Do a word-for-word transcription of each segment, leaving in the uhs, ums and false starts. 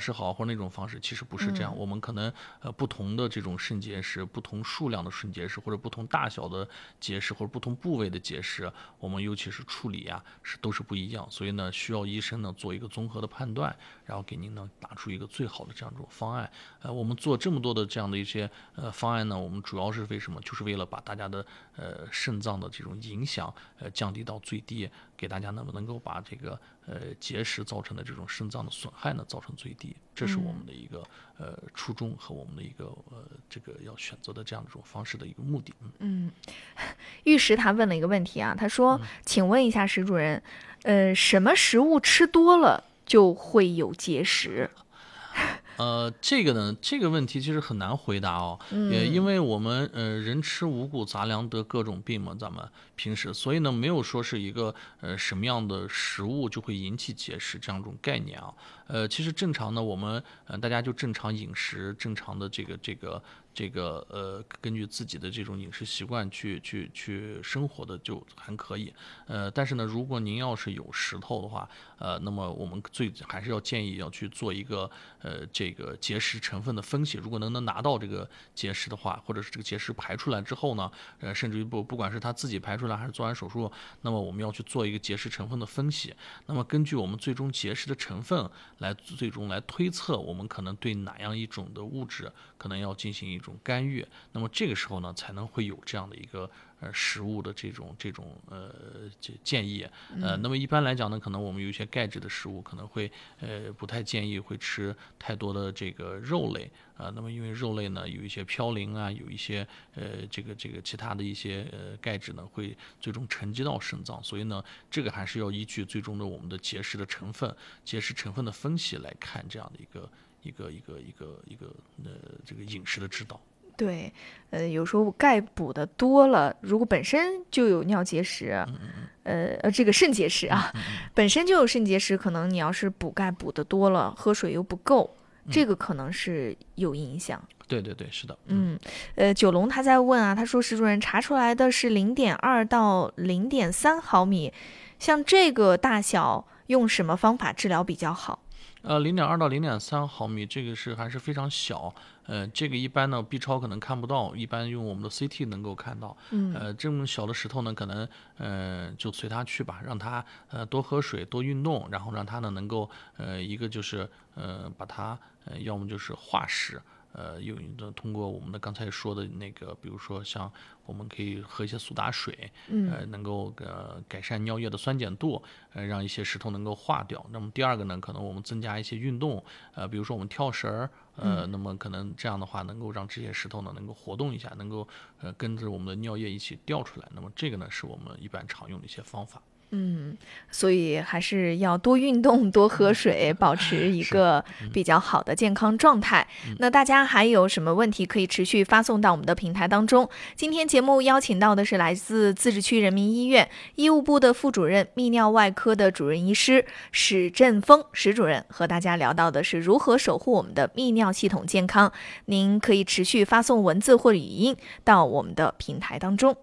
式好，或者那种方式，其实不是这样。嗯、我们可能呃不同的这种肾结石，不同数量的肾结石，或者不同大小的结石，或者不同部位的结石，我们尤其是处理啊，是都是不一样。所以呢，需要医生呢做一个综合的判断，然后给您呢打出一个最好的这样一种方案。呃，我们做这么多的这样的一些呃方案呢，我们主要是为什么？就是为了把大家的呃肾脏的这种影响呃降低到最低，给大家呢能够把这个呃结石造成的这种肾脏的损害呢造成最低，这是我们的一个、嗯、呃初衷和我们的一个呃这个要选择的这样一种方式的一个目的。 嗯，玉石他问了一个问题啊，他说：“嗯、请问一下石主任，呃，什么食物吃多了就会有结石？” 呃，这个呢，这个问题其实很难回答哦，嗯、也因为我们呃人吃五谷杂粮得各种病嘛，咱们平时，所以呢没有说是一个呃什么样的食物就会引起结石这样一种概念啊，呃，其实正常呢，我们呃大家就正常饮食，正常的这个这个。这个呃，根据自己的这种饮食习惯去去去生活的就还可以，呃，但是呢，如果您要是有石头的话，呃，那么我们最还是要建议要去做一个呃这个结石成分的分析。如果能能拿到这个结石的话，或者是这个结石排出来之后呢，呃，甚至于不不管是他自己排出来还是做完手术，那么我们要去做一个结石成分的分析。那么根据我们最终结石的成分来最终来推测，我们可能对哪样一种的物质可能要进行一种干预，那么这个时候呢，才能会有这样的一个呃食物的这种这种呃建议。呃，那么一般来讲呢，可能我们有一些钙质的食物可能会呃不太建议会吃太多的这个肉类啊、呃。那么因为肉类呢有一些嘌呤啊，有一些呃这个这个其他的一些呃钙质呢会最终沉积到肾脏，所以呢这个还是要依据最终的我们的结石的成分、结石成分的分析来看这样的一个。一个一个一个一个呃，这个饮食的指导。 对，呃，有时候钙补的多了，如果本身就有尿结石，嗯嗯呃呃，这个肾结石啊，嗯嗯本身就有肾结石，可能你要是补钙补的多了，喝水又不够，这个可能是有影响。 嗯、对对对，是的。 嗯，呃，九龙他在问啊，他说石主任查出来的是零点二到零点三毫米，像这个大小，用什么方法治疗比较好？ 呃，零点二到零点三毫米，这个是还是非常小。呃，这个一般呢 B 超可能看不到，一般用我们的 C T 能够看到。嗯，呃，这么小的石头呢，可能呃就随它去吧，让它呃多喝水，多运动，然后让它呢能够呃一个就是呃把它呃要么就是化石。呃，有的通过我们的刚才说的那个，比如说像我们可以喝一些苏打水，嗯，呃，能够呃改善尿液的酸碱度，呃，让一些石头能够化掉。那么第二个呢，可能我们增加一些运动，呃，比如说我们跳绳儿，呃，嗯、那么可能这样的话能够让这些石头呢能够活动一下，能够呃跟着我们的尿液一起掉出来。那么这个呢是我们一般常用的一些方法。 嗯，所以还是要多运动，多喝水，保持一个比较好的健康状态。嗯、那大家还有什么问题可以持续发送到我们的平台当中？今天节目邀请到的是来自自治区人民医院医务部的副主任、泌尿外科的主任医师史振峰史主任，和大家聊到的是如何守护我们的泌尿系统健康。您可以持续发送文字或语音到我们的平台当中。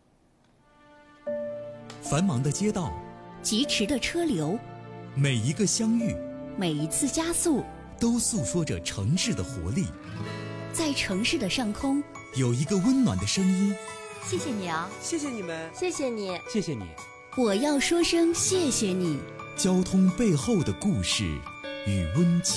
繁忙的街道， 疾驰的车流， 每一个相遇， 每一次加速， 都诉说着城市的活力。 在城市的上空， 有一个温暖的声音。 谢谢你啊， 谢谢你们， 谢谢你， 谢谢你。 我要说声谢谢你。 交通背后的故事与温情。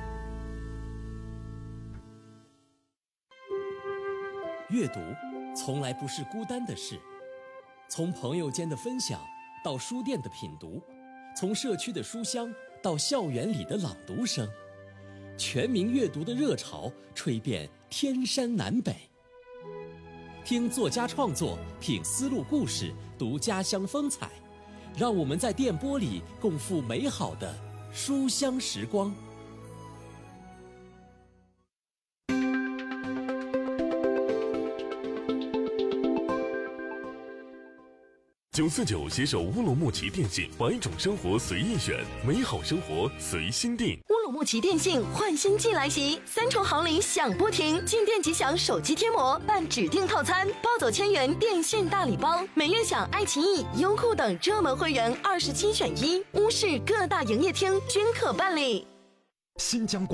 阅读从来不是孤单的事。从朋友间的分享到书店的品读，从社区的书香到校园里的朗读声，全民阅读的热潮吹遍天山南北。听作家创作，品丝路故事，读家乡风采，让我们在电波里共赴美好的书香时光。 九四九携手乌鲁木齐电信，百种生活随意选，美好生活随心定。 乌鲁木齐电信换新季来袭，三重好礼享不停，进店即享手机贴膜，办指定套餐，包走千元电信大礼包，每月享爱奇艺、优酷等热门会员二十七选一，乌市各大营业厅均可办理。 新疆